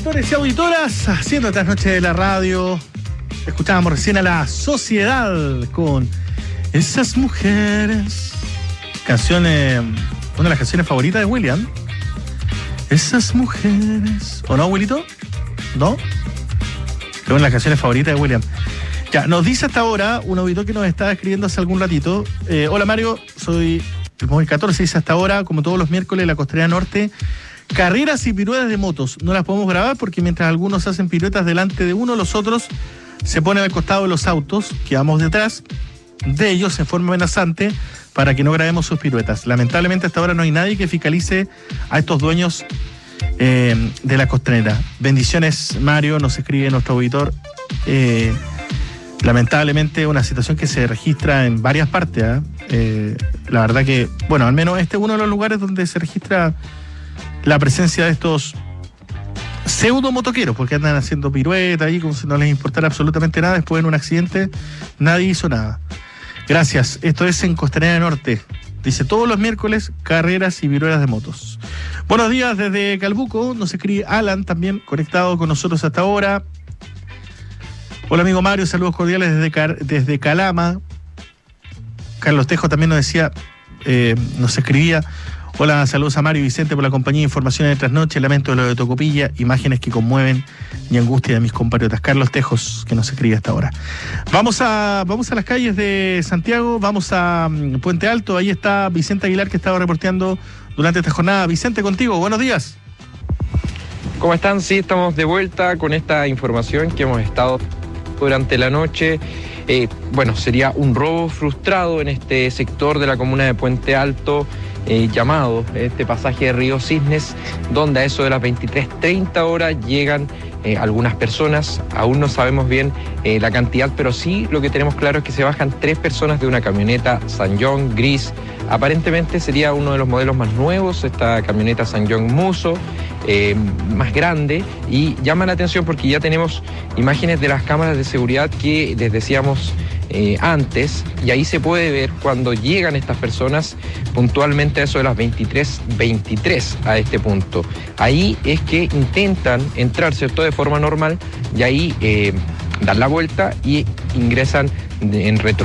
auditores y auditoras, haciendo esta noche de la radio. Escuchábamos recién a La Sociedad con Esas Mujeres. Canción, una de las canciones favoritas de William. Esas Mujeres. ¿O no, abuelito? ¿No? Es una de las canciones favoritas de William. Ya, nos dice hasta ahora un auditor que nos está escribiendo hace algún ratito. Hola Mario, soy el móvil 14, dice hasta ahora, como todos los miércoles, la Costanera Norte. Carreras y piruetas de motos. No las podemos grabar porque mientras algunos hacen piruetas delante de uno, los otros se ponen al costado de los autos que vamos detrás de ellos en forma amenazante para que no grabemos sus piruetas. Lamentablemente hasta ahora no hay nadie que fiscalice a estos dueños de la Costanera. Bendiciones, Mario, nos escribe nuestro auditor. Lamentablemente una situación que se registra en varias partes. La verdad que, bueno, al menos este es uno de los lugares donde se registra la presencia de estos pseudo motoqueros, porque andan haciendo piruetas ahí como si no les importara absolutamente nada. Después en un accidente nadie hizo nada. Gracias, esto es en Costanera Norte. Dice todos los miércoles carreras y piruetas de motos. Buenos días desde Calbuco, nos escribe Alan también conectado con nosotros hasta ahora. Hola amigo Mario, saludos cordiales desde Calama. Carlos Tejo también nos decía, nos escribía: hola, saludos a Mario y Vicente por la compañía de información de Trasnoche, lamento de lo de Tocopilla, imágenes que conmueven y angustia de mis compatriotas. Carlos Tejos, que nos escribe hasta ahora. Vamos a las calles de Santiago, vamos a Puente Alto, ahí está Vicente Aguilar que estaba reporteando durante esta jornada. Vicente, contigo, buenos días. ¿Cómo están? Sí, estamos de vuelta con esta información que hemos estado durante la noche. Sería un robo frustrado en este sector de la comuna de Puente Alto, llamado este pasaje de Río Cisnes, donde a eso de las 23:30 horas llegan algunas personas. Aún no sabemos bien la cantidad, pero sí lo que tenemos claro es que se bajan 3 personas de una camioneta Sanyong gris. Aparentemente sería uno de los modelos más nuevos, esta camioneta Sanyong Muso, más grande, y llama la atención porque ya tenemos imágenes de las cámaras de seguridad que les decíamos antes, y ahí se puede ver cuando llegan estas personas puntualmente a eso de las 23:23 a este punto. Ahí es que intentan entrar, ¿cierto?, de forma normal, y ahí dan la vuelta y ingresan en retro.